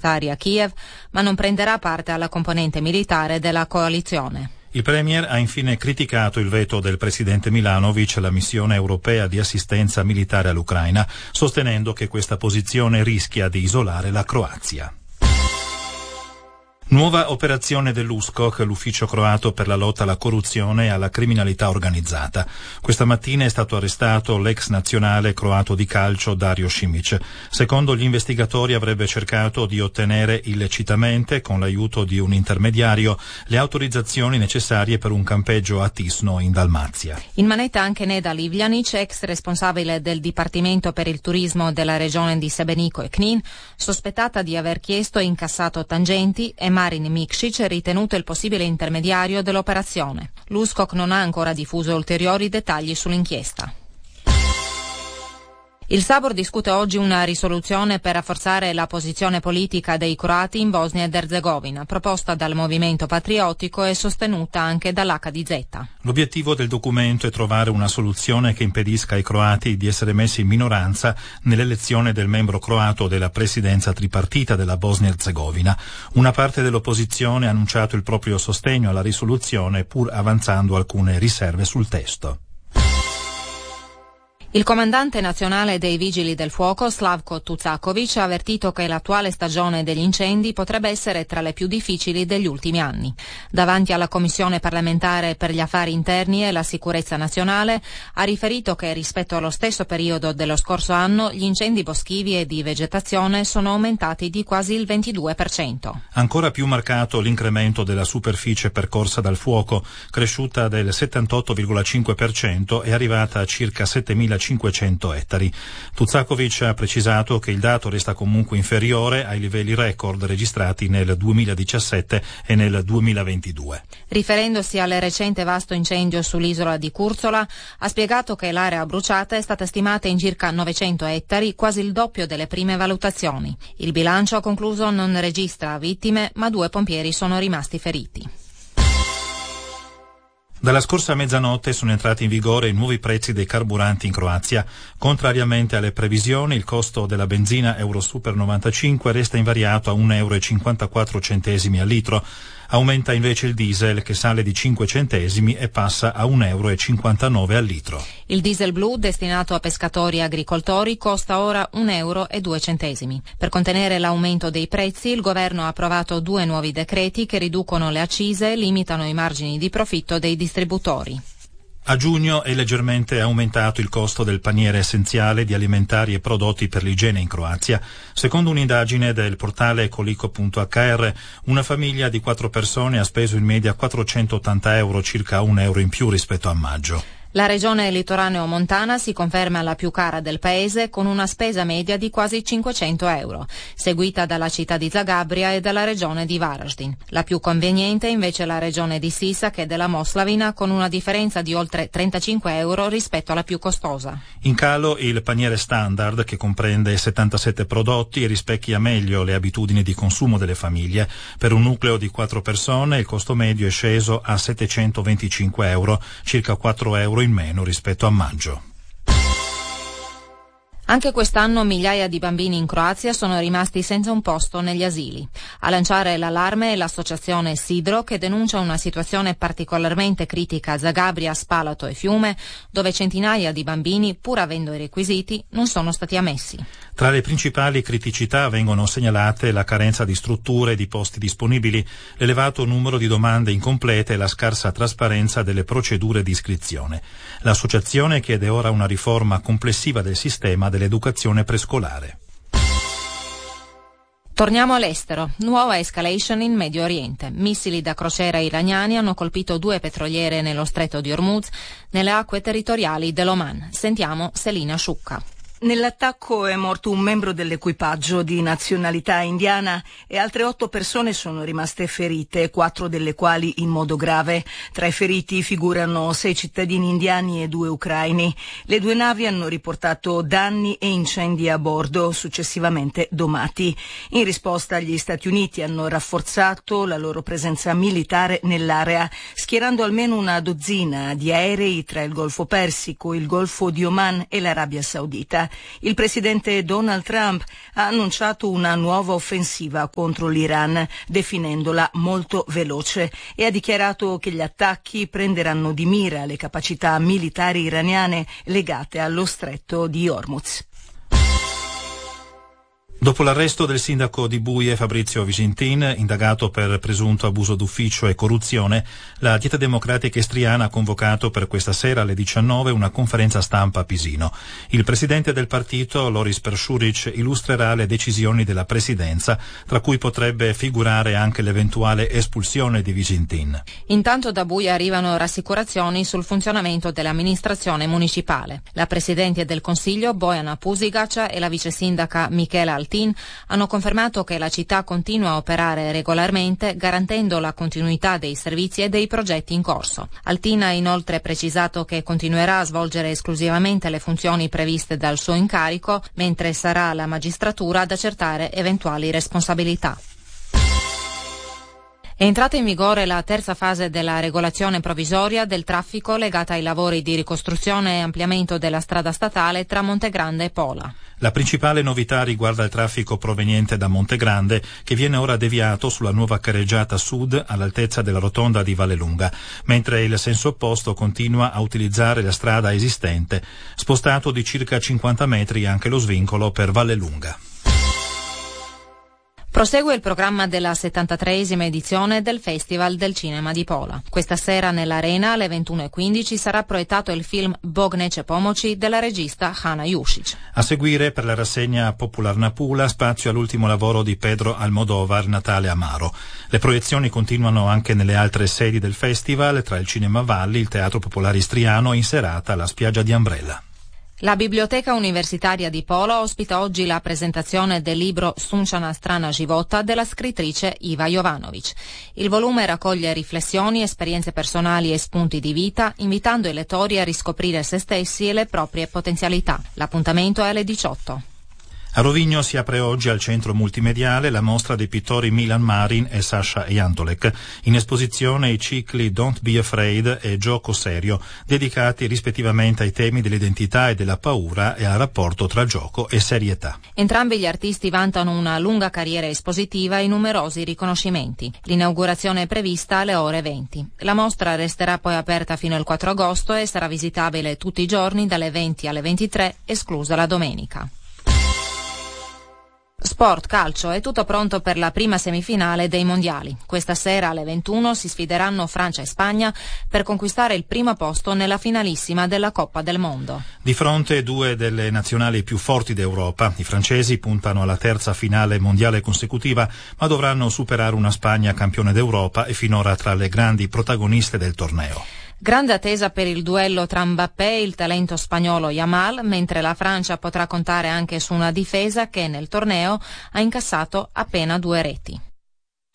militari a Kiev, ma non prenderà parte alla componente militare della coalizione. Il Premier ha infine criticato il veto del presidente Milanovic alla missione europea di assistenza militare all'Ucraina, sostenendo che questa posizione rischia di isolare la Croazia. Nuova operazione dell'USKOK, l'ufficio croato per la lotta alla corruzione e alla criminalità organizzata. Questa mattina è stato arrestato l'ex nazionale croato di calcio Dario Simic. Secondo gli investigatori avrebbe cercato di ottenere illecitamente, con l'aiuto di un intermediario, le autorizzazioni necessarie per un campeggio a Tisno in Dalmazia. In manetta anche Neda Livljanic, ex responsabile del Dipartimento per il Turismo della regione di Sebenico e Knin, sospettata di aver chiesto e incassato tangenti, e Marin Mikšić è ritenuto il possibile intermediario dell'operazione. L'USKOK non ha ancora diffuso ulteriori dettagli sull'inchiesta. Il Sabor discute oggi una risoluzione per rafforzare la posizione politica dei croati in Bosnia ed Erzegovina, proposta dal movimento patriottico e sostenuta anche dall'HDZ. L'obiettivo del documento è trovare una soluzione che impedisca ai croati di essere messi in minoranza nell'elezione del membro croato della presidenza tripartita della Bosnia-Erzegovina. Una parte dell'opposizione ha annunciato il proprio sostegno alla risoluzione, pur avanzando alcune riserve sul testo. Il comandante nazionale dei Vigili del Fuoco, Slavko Tucakovic, ha avvertito che l'attuale stagione degli incendi potrebbe essere tra le più difficili degli ultimi anni. Davanti alla Commissione parlamentare per gli affari interni e la sicurezza nazionale, ha riferito che rispetto allo stesso periodo dello scorso anno gli incendi boschivi e di vegetazione sono aumentati di quasi il 22%. Ancora più marcato l'incremento della superficie percorsa dal fuoco, cresciuta del 78,5% e arrivata a circa 7.500 ettari. Tucakovic ha precisato che il dato resta comunque inferiore ai livelli record registrati nel 2017 e nel 2022. Riferendosi al recente vasto incendio sull'isola di Curzola, ha spiegato che l'area bruciata è stata stimata in circa 900 ettari, quasi il doppio delle prime valutazioni. Il bilancio, ha concluso, non registra vittime, ma 2 pompieri sono rimasti feriti. Dalla scorsa mezzanotte sono entrati in vigore i nuovi prezzi dei carburanti in Croazia. Contrariamente alle previsioni, il costo della benzina Eurosuper 95 resta invariato a €1,54 al litro. Aumenta invece il diesel, che sale di 5 centesimi e passa a €1,59 al litro. Il diesel blu, destinato a pescatori e agricoltori, costa ora €1,02. Per contenere l'aumento dei prezzi, il governo ha approvato 2 nuovi decreti che riducono le accise e limitano i margini di profitto dei distributori. A giugno è leggermente aumentato il costo del paniere essenziale di alimentari e prodotti per l'igiene in Croazia. Secondo un'indagine del portale Koliko.hr, una famiglia di 4 persone ha speso in media €480, circa €1 in più rispetto a maggio. La regione litoraneo-montana si conferma la più cara del paese, con una spesa media di quasi €500, seguita dalla città di Zagabria e dalla regione di Varaždin. La più conveniente è invece la regione di Sisak e della Moslavina, con una differenza di oltre €35 rispetto alla più costosa. In calo il paniere standard, che comprende 77 prodotti e rispecchia meglio le abitudini di consumo delle famiglie. Per un nucleo di 4 persone il costo medio è sceso a €725, circa €4 in meno rispetto a maggio. Anche quest'anno migliaia di bambini in Croazia sono rimasti senza un posto negli asili. A lanciare l'allarme è l'associazione Sidro, che denuncia una situazione particolarmente critica a Zagabria, Spalato e Fiume, dove centinaia di bambini, pur avendo i requisiti, non sono stati ammessi. Tra le principali criticità vengono segnalate la carenza di strutture e di posti disponibili, l'elevato numero di domande incomplete e la scarsa trasparenza delle procedure di iscrizione. L'associazione chiede ora una riforma complessiva del sistema dell'educazione prescolare. Torniamo all'estero. Nuova escalation in Medio Oriente. Missili da crociera iraniani hanno colpito 2 petroliere nello stretto di Hormuz, nelle acque territoriali dell'Oman. Sentiamo Selina Sciucca. Nell'attacco è morto un membro dell'equipaggio di nazionalità indiana e altre 8 persone sono rimaste ferite, 4 delle quali in modo grave. Tra i feriti figurano 6 cittadini indiani e 2 ucraini. Le 2 navi hanno riportato danni e incendi a bordo, successivamente domati. In risposta gli Stati Uniti hanno rafforzato la loro presenza militare nell'area, schierando almeno una dozzina di aerei tra il Golfo Persico, il Golfo di Oman e l'Arabia Saudita. Siria. Il presidente Donald Trump ha annunciato una nuova offensiva contro l'Iran, definendola molto veloce, e ha dichiarato che gli attacchi prenderanno di mira le capacità militari iraniane legate allo stretto di Hormuz. Dopo l'arresto del sindaco di Buie Fabrizio Visintin, indagato per presunto abuso d'ufficio e corruzione, la Dieta Democratica Istriana ha convocato per questa sera alle 19 una conferenza stampa a Pisino. Il presidente del partito, Loris Peršurić, illustrerà le decisioni della presidenza, tra cui potrebbe figurare anche l'eventuale espulsione di Visintin. Intanto da Buie arrivano rassicurazioni sul funzionamento dell'amministrazione municipale. La presidente del Consiglio, Bojana Pusigac, e la vice sindaca Michela Altin hanno confermato che la città continua a operare regolarmente, garantendo la continuità dei servizi e dei progetti in corso. Altin ha inoltre precisato che continuerà a svolgere esclusivamente le funzioni previste dal suo incarico, mentre sarà la magistratura ad accertare eventuali responsabilità. È entrata in vigore la terza fase della regolazione provvisoria del traffico legata ai lavori di ricostruzione e ampliamento della strada statale tra Montegrande e Pola. La principale novità riguarda il traffico proveniente da Montegrande, che viene ora deviato sulla nuova carreggiata sud all'altezza della rotonda di Vallelunga, mentre il senso opposto continua a utilizzare la strada esistente, spostato di circa 50 metri anche lo svincolo per Vallelunga. Prosegue il programma della 73esima edizione del Festival del Cinema di Pola. Questa sera nell'Arena alle 21:15 sarà proiettato il film Bognece Pomoci della regista Hana Jušić. A seguire, per la rassegna Popularna Pula, spazio all'ultimo lavoro di Pedro Almodóvar, Natale Amaro. Le proiezioni continuano anche nelle altre sedi del festival, tra il Cinema Valli, il Teatro Popolare Istriano e in serata la Spiaggia di Ambrella. La Biblioteca Universitaria di Pola ospita oggi la presentazione del libro Sunčana strana života della scrittrice Iva Jovanović. Il volume raccoglie riflessioni, esperienze personali e spunti di vita, invitando i lettori a riscoprire se stessi e le proprie potenzialità. L'appuntamento è alle 18. A Rovigno si apre oggi al centro multimediale la mostra dei pittori Milan Marin e Sasha Jandolek. In esposizione i cicli Don't Be Afraid e Gioco Serio, dedicati rispettivamente ai temi dell'identità e della paura e al rapporto tra gioco e serietà. Entrambi gli artisti vantano una lunga carriera espositiva e numerosi riconoscimenti. L'inaugurazione è prevista alle ore 20. La mostra resterà poi aperta fino al 4 agosto e sarà visitabile tutti i giorni dalle 20 alle 23, esclusa la domenica. Sport, calcio, è tutto pronto per la prima semifinale dei mondiali. Questa sera alle 21 si sfideranno Francia e Spagna per conquistare il primo posto nella finalissima della Coppa del Mondo. Di fronte due delle nazionali più forti d'Europa. I francesi puntano alla terza finale mondiale consecutiva, ma dovranno superare una Spagna campione d'Europa e finora tra le grandi protagoniste del torneo. Grande attesa per il duello tra Mbappé e il talento spagnolo Yamal, mentre la Francia potrà contare anche su una difesa che nel torneo ha incassato appena 2 reti.